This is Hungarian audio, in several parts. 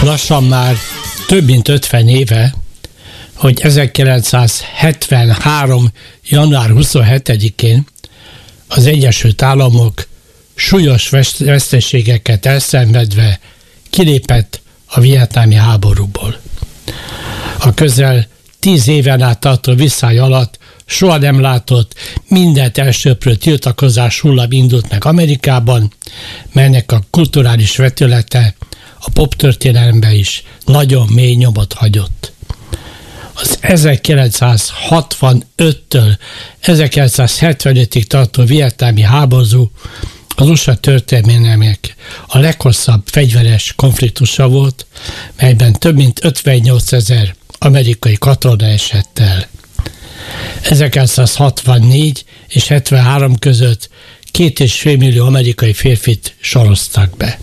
Lassan már több mint 50 éve, hogy 1973. január 27-én az Egyesült Államok súlyos veszteségeket elszenvedve kilépett a vietnámi háborúból. A közel 10 éven át tartó visszály alatt soha nem látott, mindent elsöprő tiltakozás hullám indult meg Amerikában, melynek a kulturális vetülete a poptörténelemben is nagyon mély nyomot hagyott. Az 1965-től 1975-ig tartó vietnámi háború az USA történelmének a leghosszabb fegyveres konfliktusa volt, melyben több mint 58 000 amerikai katona esett el. 1964 és 73 között 2,5 millió amerikai férfit soroztak be.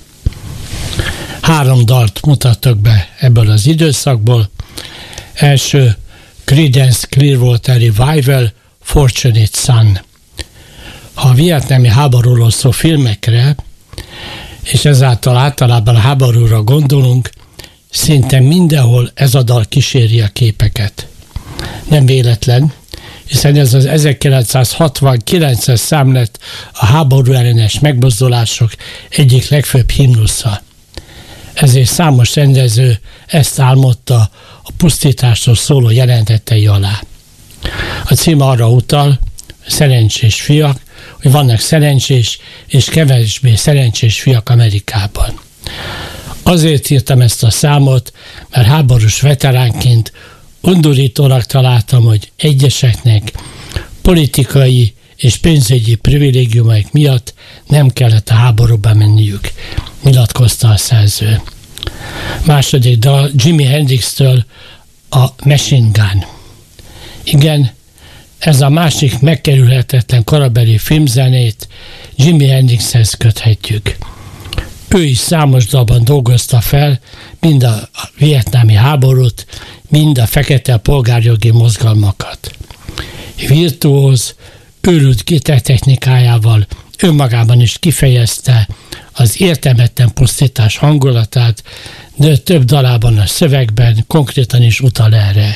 3 dalt mutattak be ebből az időszakból. Első Creedence Clearwater Revival, Fortunate Son. Ha a vietnámi háborúról szó filmekre, és ezáltal általában a háborúra gondolunk, szinte mindenhol ez a dal kíséri a képeket. Nem véletlen, hiszen ez az 1969-es szám lett a háború ellenes megmozdulások egyik legfőbb himnusza. Ezért számos rendező ezt álmodta a pusztításról szóló jelentetei alá. A cím arra utal, szerencsés fiak, hogy vannak szerencsés és kevésbé szerencsés fiak Amerikában. Azért írtam ezt a számot, mert háborús veteránként undorítónak találtam, hogy egyeseknek politikai és pénzügyi privilégiumaik miatt nem kellett a háborúba menniük, nyilatkozta a szerző. Második dal Jimi Hendrixtől, a Machine Gun. Igen, ez a másik megkerülhetetlen korabeli filmzenét Jimi Hendrixhez köthetjük. Ő is számos dalban dolgozta fel mind a vietnámi háborút, mind a fekete polgárjogi mozgalmakat. Virtuóz, őrült gitartechnikájával önmagában is kifejezte az értelmetlen pusztítás hangulatát, de több dalában a szövegben konkrétan is utal erre.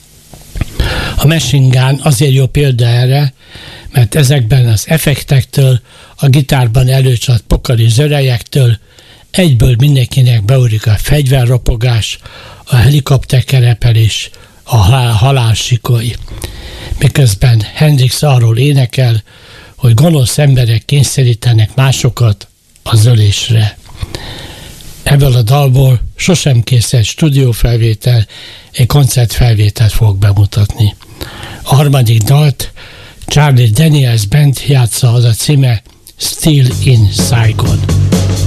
A Machine Gun azért jó példa erre, mert ezekben az effektektől, a gitárban előcsalt pokari zörejektől egyből mindenkinek beugrik a fegyverropogás, a helikopterkerepelés, a halálsikoly. Miközben Hendrix arról énekel, hogy gonosz emberek kényszerítenek másokat az ölésre. Ebből a dalból sosem készült stúdiófelvétel, egy koncertfelvételt fog bemutatni. A harmadik dalt Charlie Daniels Band játsza, az a címe Still in Saigon.